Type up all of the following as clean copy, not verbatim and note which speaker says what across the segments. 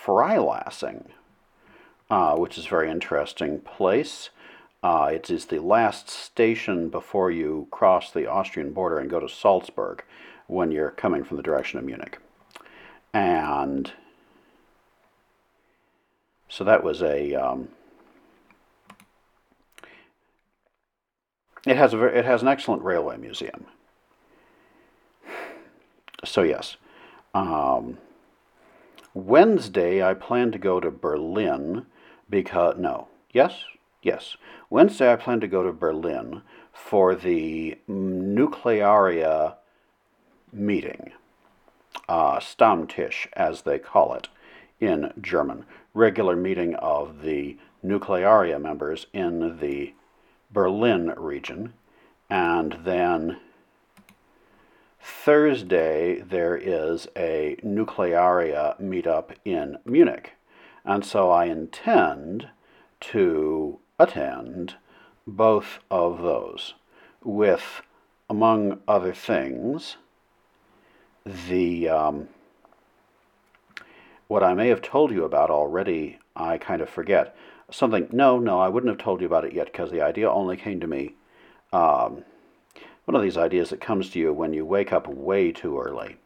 Speaker 1: Freilassing, which is a very interesting place. It is the last station before you cross the Austrian border and go to Salzburg when you're coming from the direction of Munich. And so that was it has an excellent railway museum. So yes, Wednesday I plan to go to Berlin because no, yes. Wednesday I plan to go to Berlin for the Nuclearia meeting, Stammtisch as they call it in German, regular meeting of the Nuclearia members in the Berlin region, and then Thursday there is a Nuclearia meetup in Munich, and so I intend to attend both of those with, among other things, the what I may have told you about already, I kind of forget. Something, no, I wouldn't have told you about it yet because the idea only came to me. One of these ideas that comes to you when you wake up way too early.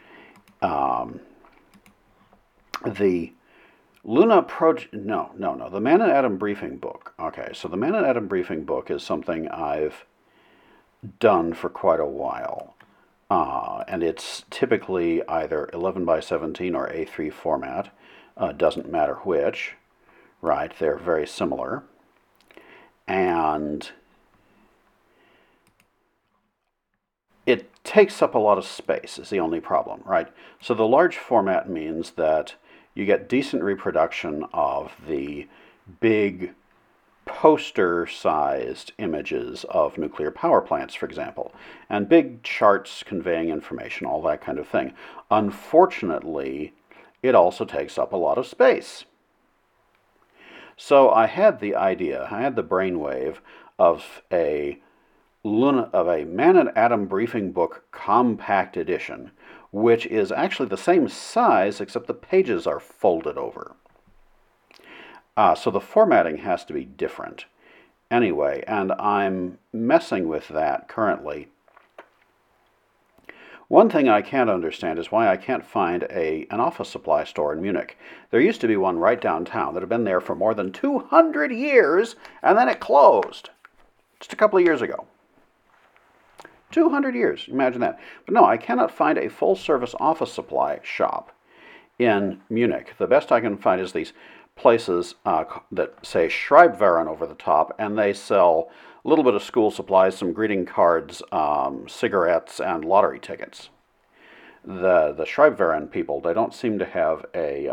Speaker 1: The Luna Project, no, the Man and Adam Briefing book. Okay, so the Man and Adam Briefing book is something I've done for quite a while. And it's typically either 11 by 17 or A3 format. Doesn't matter which, right? They're very similar. And it takes up a lot of space is the only problem, right? So the large format means that you get decent reproduction of the big poster-sized images of nuclear power plants, for example, and big charts conveying information, all that kind of thing. Unfortunately, it also takes up a lot of space. So I had the brainwave of a Man and Adam Briefing book compact edition, which is actually the same size except the pages are folded over. So the formatting has to be different. Anyway, and I'm messing with that currently. One thing I can't understand is why I can't find an office supply store in Munich. There used to be one right downtown that had been there for more than 200 years, and then it closed just a couple of years ago. 200 years, imagine that. But no, I cannot find a full-service office supply shop in Munich. The best I can find is these places that say Schreibwaren over the top, and they sell a little bit of school supplies, some greeting cards, cigarettes, and lottery tickets. The Schreibwaren people, they don't seem to have a,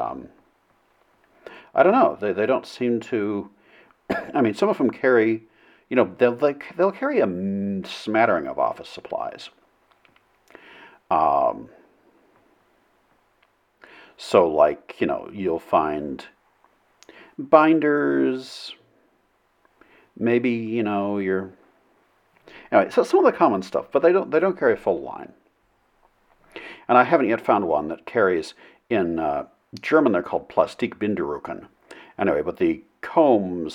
Speaker 1: I don't know, they don't seem to, I mean, some of them carry, you know, they'll carry a smattering of office supplies. So like, you know, you'll find binders, maybe, you know, anyway, so some of the common stuff, but they don't carry a full line. And I haven't yet found one that carries, in German they're called Plastikbinderuken. Anyway, but the comb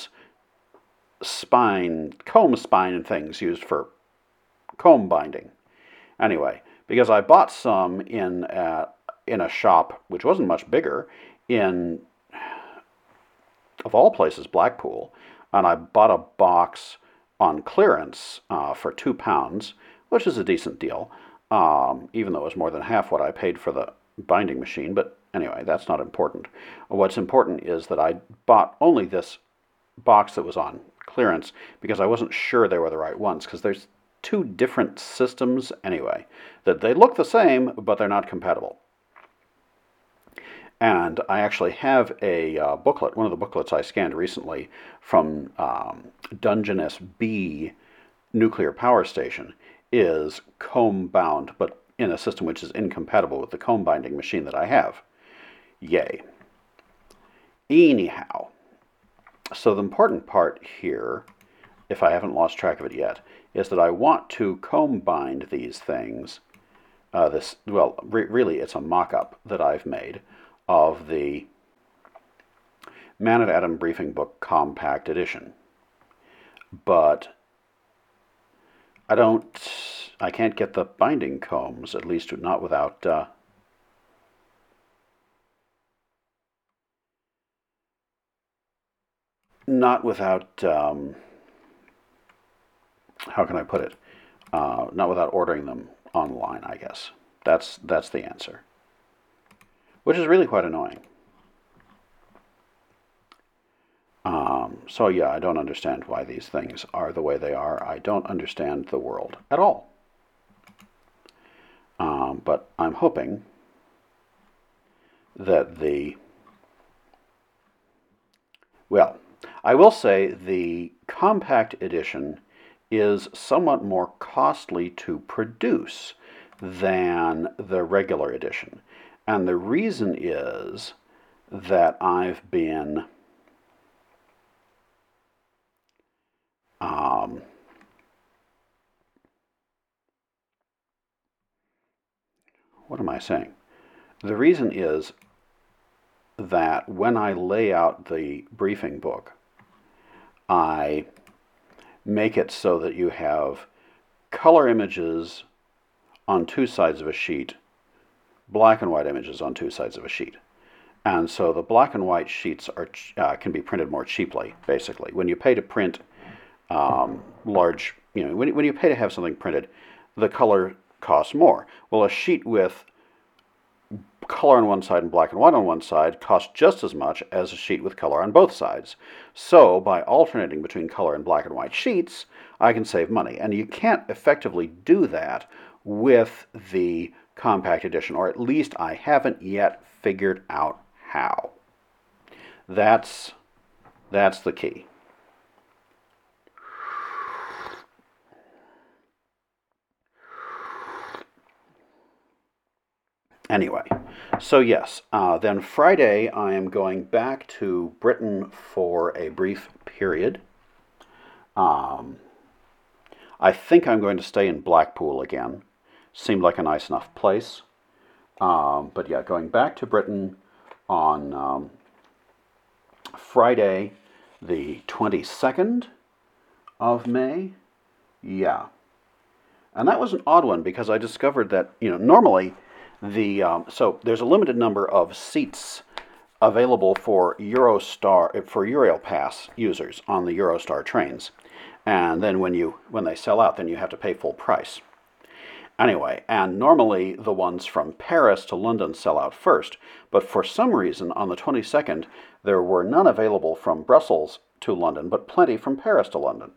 Speaker 1: spine and things used for comb binding. Anyway, because I bought some in a shop which wasn't much bigger in, of all places, Blackpool, and I bought a box on clearance for £2, which is a decent deal, even though it was more than half what I paid for the binding machine, but anyway, that's not important. What's important is that I bought only this box that was on clearance because I wasn't sure they were the right ones, because there's two different systems anyway, that they look the same, but they're not compatible. And I actually have a booklet, one of the booklets I scanned recently from Dungeness B nuclear power station is comb bound, but in a system which is incompatible with the comb binding machine that I have. Yay. Anyhow, so the important part here, if I haven't lost track of it yet, is that I want to comb bind these things. Really, it's a mock-up that I've made of the Man at Atom Briefing Book Compact Edition. But I can't get the binding combs, at least not without, how can I put it? Not without ordering them online, I guess. That's the answer. Which is really quite annoying. So yeah, I don't understand why these things are the way they are. I don't understand the world at all. But I'm hoping that I will say the compact edition is somewhat more costly to produce than the regular edition. And the reason is that I've been what am I saying? The reason is that when I lay out the briefing book, I make it so that you have color images on two sides of a sheet, black and white images on two sides of a sheet. And so the black and white sheets can be printed more cheaply, basically. When you pay to print large, when you pay to have something printed, the color costs more. Well, a sheet with color on one side and black and white on one side costs just as much as a sheet with color on both sides. So by alternating between color and black and white sheets, I can save money. And you can't effectively do that with the compact edition, or at least I haven't yet figured out how. That's the key. Anyway, so yes, then Friday I am going back to Britain for a brief period. I think I'm going to stay in Blackpool again. Seemed like a nice enough place. But yeah, going back to Britain on Friday, the 22nd of May. Yeah. And that was an odd one because I discovered that, normally so there's a limited number of seats available for Europass users on the Eurostar trains. And then when they sell out, then you have to pay full price. Anyway, and normally the ones from Paris to London sell out first, but for some reason on the 22nd there were none available from Brussels to London, but plenty from Paris to London.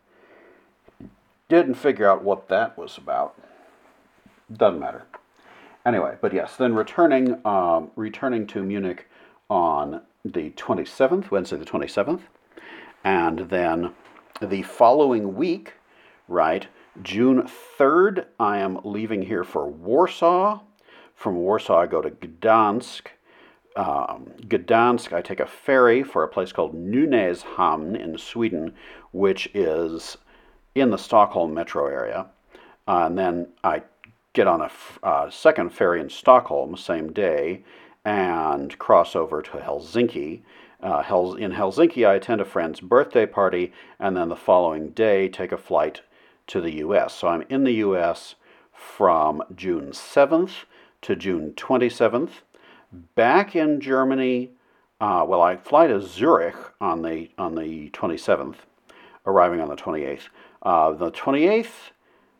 Speaker 1: Didn't figure out what that was about. Doesn't matter. Anyway, but yes, then returning to Munich on the 27th, Wednesday the 27th, and then the following week, right, June 3rd, I am leaving here for Warsaw. From Warsaw, I go to Gdansk. Gdansk, I take a ferry for a place called Nynäshamn in Sweden, which is in the Stockholm metro area. And then I get on a second ferry in Stockholm, same day, and cross over to Helsinki. In Helsinki, I attend a friend's birthday party, and then the following day, take a flight to the U.S. So I'm in the U.S. from June 7th to June 27th. Back in Germany, I fly to Zurich on the 27th, arriving on the 28th. The 28th,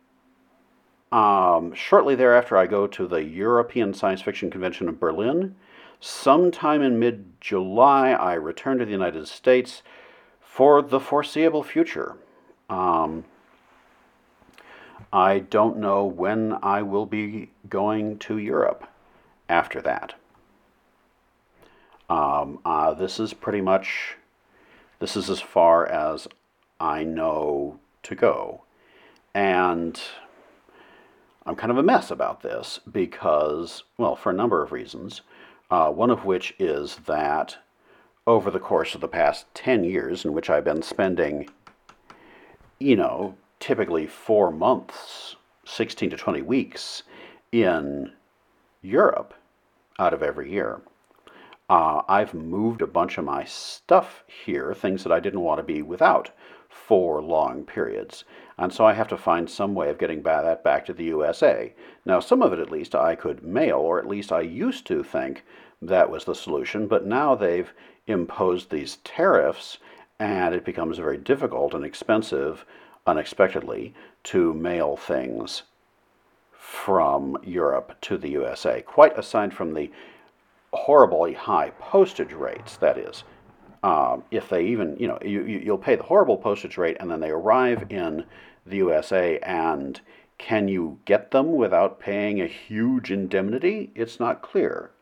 Speaker 1: shortly thereafter, I go to the European Science Fiction Convention in Berlin. Sometime in mid-July, I return to the United States for the foreseeable future. I don't know when I will be going to Europe after that. This is as far as I know to go. And I'm kind of a mess about this because, well, for a number of reasons. One of which is that over the course of the past 10 years, in which I've been spending, typically 4 months, 16 to 20 weeks in Europe out of every year, I've moved a bunch of my stuff here, things that I didn't want to be without for long periods. And so I have to find some way of getting that back to the USA. Now, some of it at least I could mail, or at least I used to think that was the solution, but now they've imposed these tariffs, and it becomes very difficult and expensive, unexpectedly, to mail things from Europe to the USA, quite aside from the horribly high postage rates, that is. If they even, you'll pay the horrible postage rate and then they arrive in the USA, and can you get them without paying a huge indemnity? It's not clear.